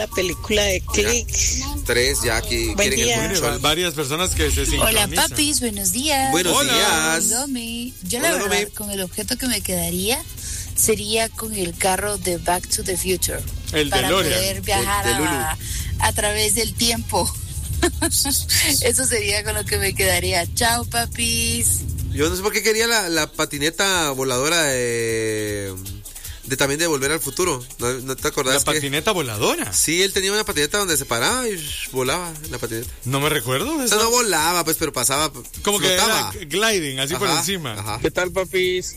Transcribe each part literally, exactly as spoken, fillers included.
La película de Click. Tres, ya aquí Buen quieren día. el mucho. Varias personas que se sincronizan. Hola papis, buenos días. Buenos Hola. días. Domi. Yo Hola, la verdad, Domi. con el objeto que me quedaría sería con el carro de Back to the Future. El para DeLorean. poder viajar De- de Lulu. a, a través del tiempo. Eso sería con lo que me quedaría. Chao papis. Yo no sé por qué quería la, la patineta voladora de, de también de Volver al Futuro. ¿No, no te acordás? La que- patineta voladora. Sí, él tenía una patineta donde se paraba y sh, volaba la patineta. No me recuerdo. O Eso. sea, no volaba, pues, pero pasaba. Como que flotaba. era gliding, así por Ajá, encima. Ajá. ¿Qué tal, papis?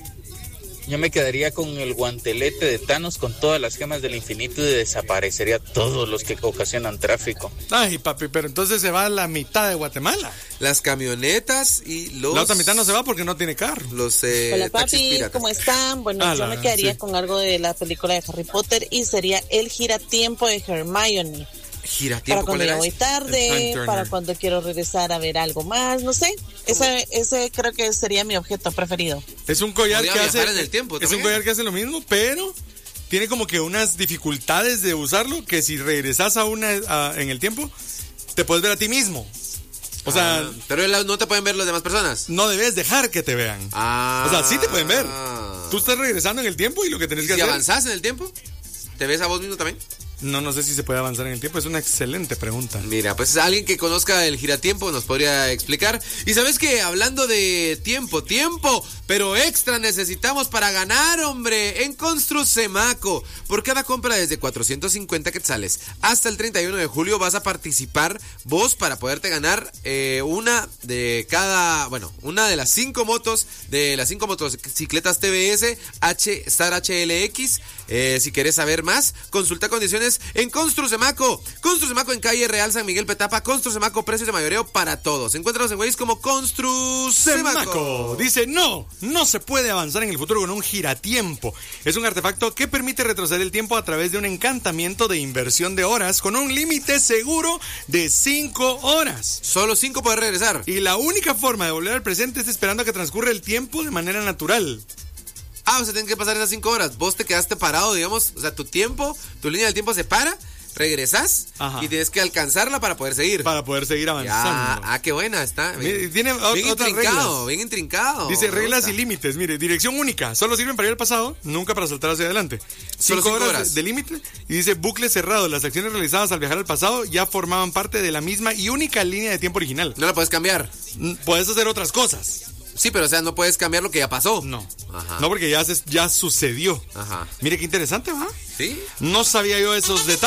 Yo me quedaría con el guantelete de Thanos con todas las gemas del infinito y desaparecería todos los que ocasionan tráfico. Ay, papi, pero entonces se va a la mitad de Guatemala. Las camionetas y los. La otra mitad no se va porque no tiene carro. Los eh, Hola taxis papi, piratas. ¿cómo están? Bueno, Ah, yo la- me quedaría sí. con algo de la película de Harry Potter y sería el giratiempo de Hermione. Gira Para tiempo, ¿cuál cuando era ya voy ese? El Time tarde, Turner. para cuando quiero regresar a ver algo más, no sé. Ese, ese creo que sería mi objeto preferido. Es un collar Podría que hace. viajar en el tiempo, ¿te es un imaginas? collar que hace lo mismo, pero tiene como que unas dificultades de usarlo que si regresas a una a- en el tiempo, te puedes ver a ti mismo. O sea, Ah, pero él- no te pueden ver las demás personas. no debes dejar que te vean. Ah. O sea, sí te pueden ver. Tú estás regresando en el tiempo y lo que tenés ¿Y que si hacer. avanzás en el tiempo? ¿Te ves a vos mismo también? No, no sé si se puede avanzar en el tiempo. Es una excelente pregunta. Mira, pues alguien que conozca el giratiempo nos podría explicar. Y sabes que hablando de tiempo, tiempo, pero extra necesitamos para ganar, hombre, en Construsemaco. Por cada compra desde cuatrocientos cincuenta quetzales hasta el treinta y uno de julio vas a participar vos para poderte ganar eh, una de cada, bueno, una de las cinco motos, de las cinco motocicletas T V S H Star H L X. Eh, si querés saber más, consulta condiciones en Construsemaco. Construsemaco en calle Real San Miguel Petapa. Construsemaco, precios de mayoreo para todos. Encuéntranos en Waze como Construsemaco. Semaco dice, no, no se puede avanzar en el futuro con un giratiempo. Es un artefacto que permite retroceder el tiempo a través de un encantamiento de inversión de horas con un límite seguro de cinco horas. Solo cinco poder regresar. Y la única forma de volver al presente es esperando a que transcurra el tiempo de manera natural. Ah, o sea, tienen que pasar esas cinco horas. Vos te quedaste parado, digamos. O sea, tu tiempo, tu línea del tiempo se para, regresás Ajá. y tienes que alcanzarla para poder seguir. Para poder seguir Ya, avanzando. ah, qué buena está. Mire, tiene o- bien otras intrincado, reglas. bien intrincado. Dice Me reglas gusta. y límites. Mire, dirección única. Solo sirven para ir al pasado, nunca para saltar hacia adelante. Solo Cinco cinco horas, horas. de, de límite. Y dice bucle cerrado. Las acciones realizadas al viajar al pasado ya formaban parte de la misma y única línea de tiempo original. No la puedes cambiar. Mm, Puedes hacer otras cosas. Sí, pero o sea, no puedes cambiar lo que ya pasó. No. Ajá. No, porque ya, se- ya sucedió. Ajá. Mire qué interesante, ¿va? ¿Sí? No sabía yo esos detalles.